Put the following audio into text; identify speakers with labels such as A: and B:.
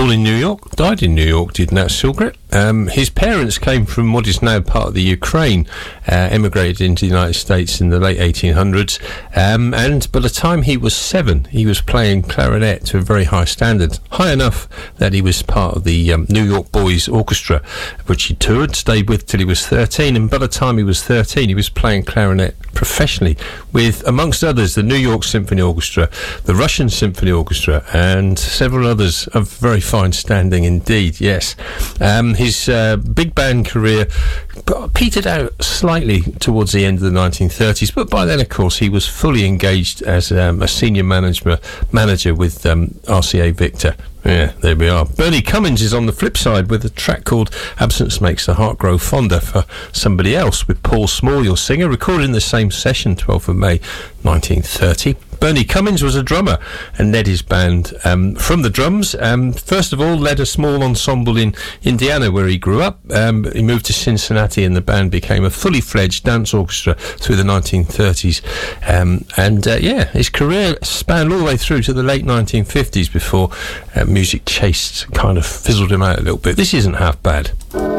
A: Born in New York, died in New York, did Nat Silgret. His parents came from what is now part of the Ukraine, emigrated into the United States in the late 1800s, and by the time he was 7, he was playing clarinet to a very high standard, high enough that he was part of the New York Boys Orchestra, which he toured, stayed with till he was 13, and by the time he was 13, he was playing clarinet professionally with, amongst others, the New York Symphony Orchestra, the Russian Symphony Orchestra, and several others of very fine standing indeed, yes. His big band career petered out slightly towards the end of the 1930s, but by then, of course, he was fully engaged as a senior manager with RCA Victor. Yeah, there we are. Bernie Cummings is on the flip side with a track called Absence Makes the Heart Grow Fonder for somebody else, with Paul Small, your singer, recorded in the same session, 12th of May 1930. Bernie Cummings was a drummer and led his band from the drums. First of all, led a small ensemble in Indiana where he grew up. He moved to Cincinnati and the band became a fully fledged dance orchestra through the 1930s. His career spanned all the way through to the late 1950s before music chased, kind of fizzled him out a little bit. This isn't half bad.